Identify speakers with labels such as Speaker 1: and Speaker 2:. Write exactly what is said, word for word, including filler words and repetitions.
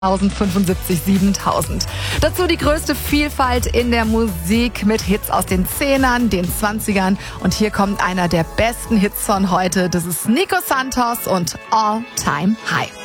Speaker 1: fünfundsiebzig siebentausend. Dazu die größte Vielfalt in der Musik mit Hits aus den Zehnern, den Zwanzigern. Und hier kommt einer der besten Hits von heute. Das ist Nico Santos und All Time High.